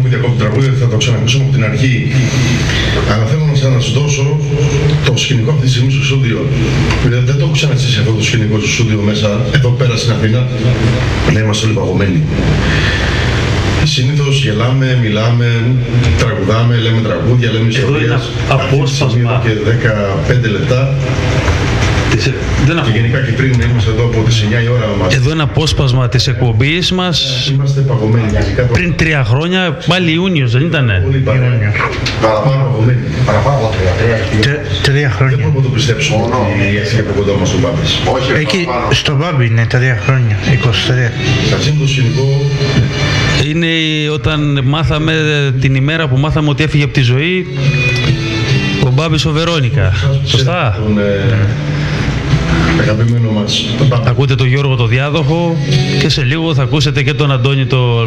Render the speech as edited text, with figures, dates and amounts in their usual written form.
μην διακόπτω το τραγούδι, θα το ξανακούσουμε από την αρχή. Αλλά θέλω να σας δώσω το σκηνικό αυτή τη στιγμή στο στούντιο. Δεν το έχω ξαναζήσει αυτό το σκηνικό στο στούντιο μέσα, εδώ πέρα στην Αθήνα. Να είμαστε όλοι παγωμένοι. Συνήθως γελάμε, μιλάμε, τραγουδάμε, λέμε τραγούδια, λέμε ιστορίες. Απόσπασμα. Και 15 λεπτά. Και γενικά και πριν είμαστε εδώ από τις 9 η ώρα μας. Εδώ είναι απόσπασμα της εκπομπής μας. Είμαστε παγωμένοι. Πριν 3 χρόνια, πάλι Ιούνιος, δεν ήτανε? Πολύ παραπάνω παγωμένοι. Παραπάνω από 3 χρόνια. Δεν μπορούμε να το πιστέψουμε ότι έφυγε από κοντά μας ο Μπάμπης. Εκεί στο Μπάμπη είναι 3 χρόνια, 23. Σας είναι το σκηνικό. Είναι όταν μάθαμε, την ημέρα που μάθαμε ότι έφυγε από τη ζωή ο Μπάμπης ο Βερόνικα. Σωστά? Αγαπημένο μας. Ακούτε τον Γιώργο το Διάδοχο και σε λίγο θα ακούσετε και τον Αντώνη το